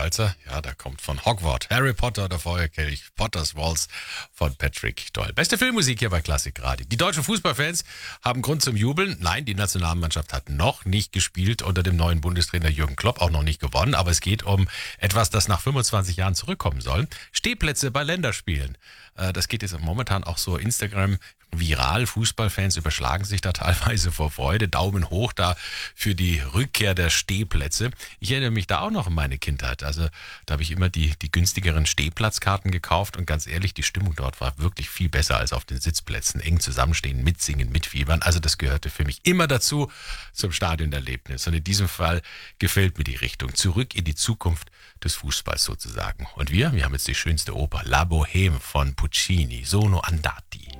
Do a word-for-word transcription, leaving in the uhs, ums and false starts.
Walzer. Ja, da kommt von Hogwarts, Harry Potter, der Feuerkelch, Potters Waltz von Patrick Doyle. Beste Filmmusik hier bei Klassik Radio. Die deutschen Fußballfans haben Grund zum Jubeln. Nein, die Nationalmannschaft hat noch nicht gespielt unter dem neuen Bundestrainer Jürgen Klopp, auch noch nicht gewonnen. Aber es geht um etwas, das nach fünfundzwanzig Jahren zurückkommen soll. Stehplätze bei Länderspielen. Das geht jetzt momentan auch so Instagram viral. Fußballfans überschlagen sich da teilweise vor Freude. Daumen hoch da für die Rückkehr der Stehplätze. Ich erinnere mich da auch noch an meine Kindheit. Also da habe ich immer die, die günstigeren Stehplatzkarten gekauft und ganz ehrlich, die Stimmung dort war wirklich viel besser als auf den Sitzplätzen. Eng zusammenstehen, mitsingen, mitfiebern. Also das gehörte für mich immer dazu zum Stadionerlebnis. Und in diesem Fall gefällt mir die Richtung. Zurück in die Zukunft des Fußballs sozusagen. Und wir, wir haben jetzt die schönste Oper, La Bohème von Puccini, Sono Andati.